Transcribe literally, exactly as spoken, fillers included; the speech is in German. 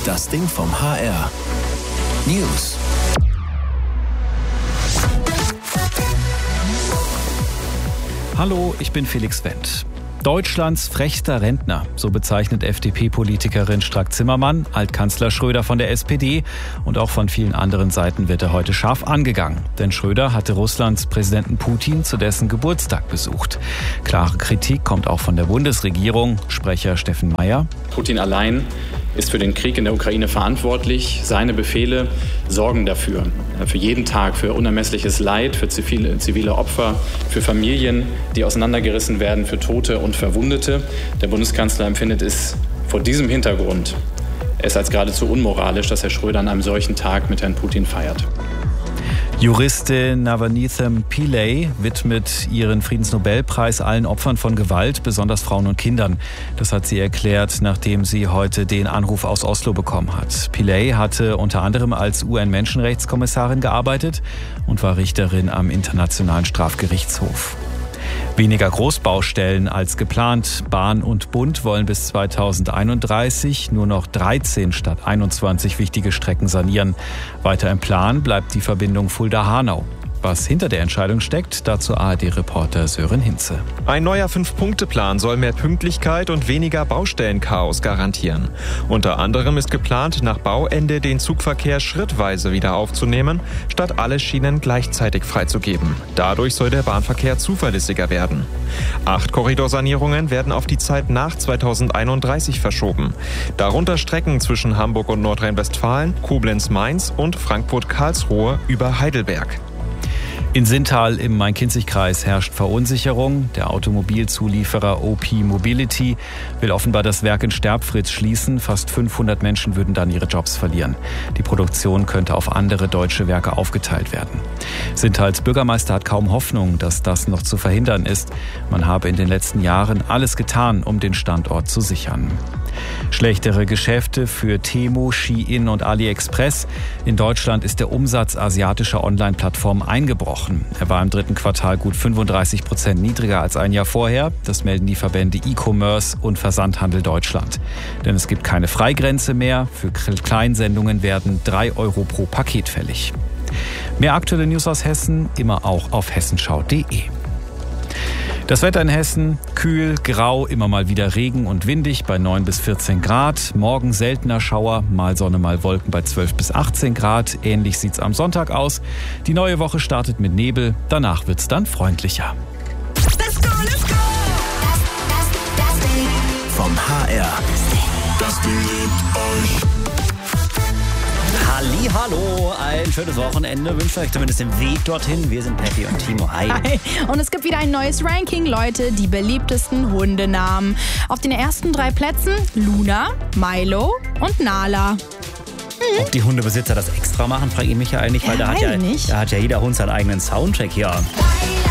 Das Ding vom H R. News. Hallo, ich bin Felix Wendt. Deutschlands frechster Rentner, so bezeichnet F D P-Politikerin Strack-Zimmermann, Altkanzler Schröder von der S P D, und auch von vielen anderen Seiten wird er heute scharf angegangen. Denn Schröder hatte Russlands Präsidenten Putin zu dessen Geburtstag besucht. Klare Kritik kommt auch von der Bundesregierung. Sprecher Steffen Meyer. Putin allein ist für den Krieg in der Ukraine verantwortlich. Seine Befehle sorgen dafür, für jeden Tag, für unermessliches Leid, für zivile, zivile Opfer, für Familien, die auseinandergerissen werden, für Tote und Verwundete. Der Bundeskanzler empfindet es vor diesem Hintergrund es als geradezu unmoralisch, dass Herr Schröder an einem solchen Tag mit Herrn Putin feiert. Juristin Navanithem Pillay widmet ihren Friedensnobelpreis allen Opfern von Gewalt, besonders Frauen und Kindern. Das hat sie erklärt, nachdem sie heute den Anruf aus Oslo bekommen hat. Pillay hatte unter anderem als U N-Menschenrechtskommissarin gearbeitet und war Richterin am Internationalen Strafgerichtshof. Weniger Großbaustellen als geplant. Bahn und Bund wollen bis zweitausendeinunddreißig nur noch dreizehn statt einundzwanzig wichtige Strecken sanieren. Weiter im Plan bleibt die Verbindung Fulda-Hanau. Was hinter der Entscheidung steckt, dazu A R D-Reporter Sören Hinze. Ein neuer Fünf-Punkte-Plan soll mehr Pünktlichkeit und weniger Baustellenchaos garantieren. Unter anderem ist geplant, nach Bauende den Zugverkehr schrittweise wieder aufzunehmen, statt alle Schienen gleichzeitig freizugeben. Dadurch soll der Bahnverkehr zuverlässiger werden. Acht Korridorsanierungen werden auf die Zeit nach zweitausendeinunddreißig verschoben. Darunter Strecken zwischen Hamburg und Nordrhein-Westfalen, Koblenz-Mainz und Frankfurt-Karlsruhe über Heidelberg. In Sintal im Main-Kinzig-Kreis herrscht Verunsicherung. Der Automobilzulieferer O P Mobility will offenbar das Werk in Sterbfritz schließen. Fast fünfhundert Menschen würden dann ihre Jobs verlieren. Die Produktion könnte auf andere deutsche Werke aufgeteilt werden. Sintals Bürgermeister hat kaum Hoffnung, dass das noch zu verhindern ist. Man habe in den letzten Jahren alles getan, um den Standort zu sichern. Schlechtere Geschäfte für Temu, Shein und AliExpress. In Deutschland ist der Umsatz asiatischer Online-Plattformen eingebrochen. Er war im dritten Quartal gut fünfunddreißig Prozent niedriger als ein Jahr vorher. Das melden die Verbände E-Commerce und Versandhandel Deutschland. Denn es gibt keine Freigrenze mehr. Für Kleinsendungen werden drei Euro pro Paket fällig. Mehr aktuelle News aus Hessen immer auch auf hessenschau punkt de. Das Wetter in Hessen: kühl, grau, immer mal wieder Regen und windig bei neun bis vierzehn Grad. Morgen seltener Schauer, mal Sonne, mal Wolken bei zwölf bis achtzehn Grad. Ähnlich sieht's am Sonntag aus. Die neue Woche startet mit Nebel, danach wird's dann freundlicher. Let's go, let's go! Vom H R. Das Ding liebt euch. Hallihallo, ein schönes Wochenende wünsche euch zumindest den Weg dorthin. Wir sind Peppi und Timo. Hi. Hi. Und es gibt wieder ein neues Ranking, Leute, die beliebtesten Hundenamen. Auf den ersten drei Plätzen Luna, Milo und Nala. Mhm. Ob die Hundebesitzer das extra machen, frage ich mich ja eigentlich, weil ja, da hat ja, nicht. da hat ja jeder Hund seinen eigenen Soundtrack hier.